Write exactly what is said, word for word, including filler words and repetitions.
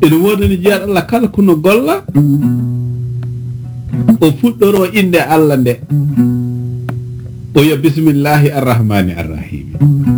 ene wodani jeeɗo Allah kala kono golla o fuɗɗoro inde Allah nde o yo bisimillahi arrahmani arrahimi